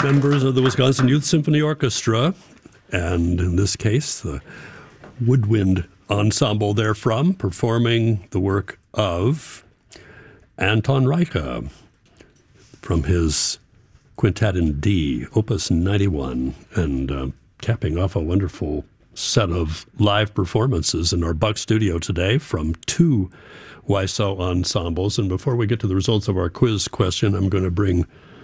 members of the Wisconsin Youth Symphony Orchestra, and in this case, the Woodwind Ensemble therefrom, performing the work of Anton Reicha from his Quintet in D, Opus 91, and capping off a wonderful set of live performances in our Buck studio today from two WISO ensembles. And before we get to the results of our quiz question, I'm going to bring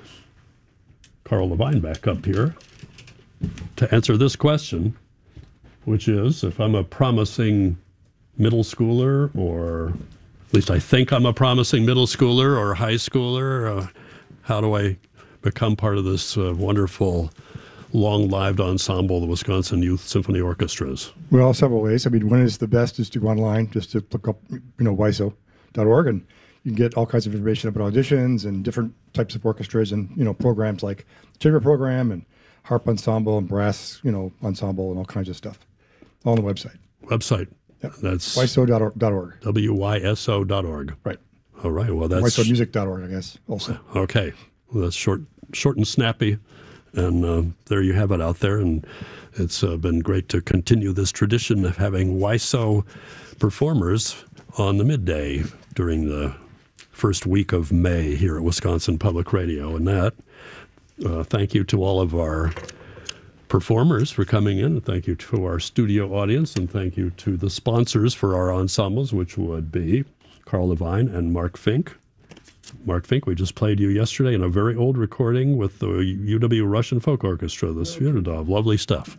Carl Levine back up here to answer this question, which is, if I'm a promising middle schooler, or at least I think I'm a promising middle schooler or high schooler, how do I become part of this wonderful long-lived ensemble, the Wisconsin Youth Symphony Orchestras? Well, several ways. I mean, one is the best is to go online, just to look up, WISO.org, and you can get all kinds of information about auditions and different types of orchestras and, programs like the chamber program and harp ensemble and brass, ensemble and all kinds of stuff. All on the website. Yep. That's WISO.org. WYSO.org. Right. All right. Well, that's WISOmusic.org, I guess, also. Okay. Well, that's short and snappy. And there you have it out there. And it's been great to continue this tradition of having WISO performers on the midday during the first week of May here at Wisconsin Public Radio. And that, thank you to all of our performers for coming in, and thank you to our studio audience, and thank you to the sponsors for our ensembles, which would be Carl Levine and Mark Fink. Mark Fink, we just played you yesterday in a very old recording with the UW Russian Folk Orchestra, the Sviridov. Lovely stuff.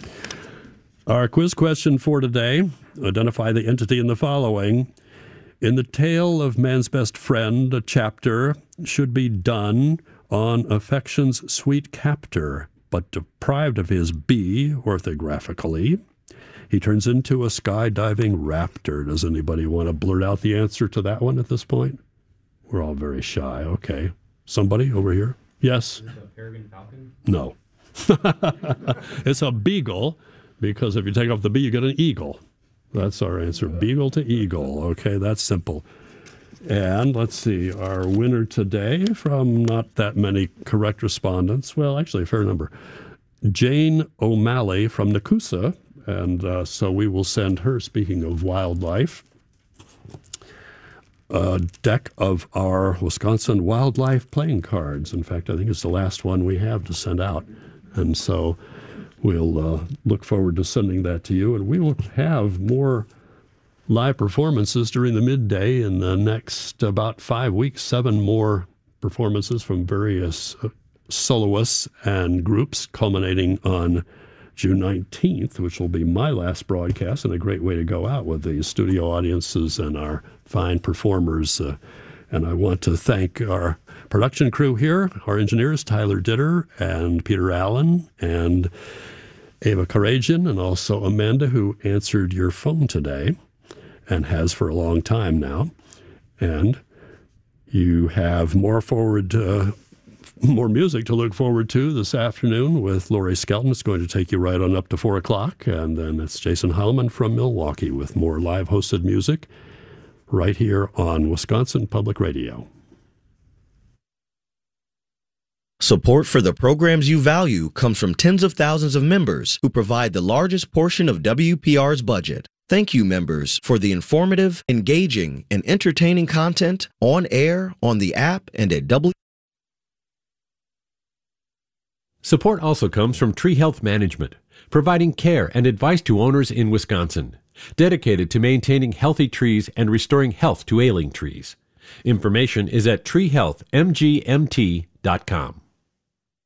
Our quiz question for today, identify the entity in the following. In the tale of man's best friend, a chapter should be done on affection's sweet captor, but deprived of his B orthographically. He turns into a skydiving raptor. Does anybody want to blurt out the answer to that one at this point? We're all very shy. Okay. Somebody over here? Yes? Is it a peregrine falcon? No. It's a beagle, because if you take off the B, you get an eagle. That's our answer. Beagle to eagle. Okay, that's simple. And let's see, our winner today from not that many correct respondents. Well, actually, a fair number. Jane O'Malley from Nakusa. And so we will send her, speaking of wildlife, a deck of our Wisconsin wildlife playing cards. In fact, I think it's the last one we have to send out. And so we'll look forward to sending that to you. And we will have more live performances during the midday in the next about 5 weeks, 7 more performances from various soloists and groups, culminating on June 19th, which will be my last broadcast, and a great way to go out with the studio audiences and our fine performers. And I want to thank our production crew here, our engineers, Tyler Ditter and Peter Allen and Ava Karajan, and also Amanda, who answered your phone today and has for a long time now. And you have more music to look forward to this afternoon with Lori Skelton. It's going to take you right on up to 4 o'clock. And then it's Jason Heilman from Milwaukee with more live hosted music right here on Wisconsin Public Radio. Support for the programs you value comes from tens of thousands of members who provide the largest portion of WPR's budget. Thank you, members, for the informative, engaging, and entertaining content on air, on the app, and at Support also comes from Tree Health Management, providing care and advice to owners in Wisconsin, dedicated to maintaining healthy trees and restoring health to ailing trees. Information is at treehealthmgmt.com.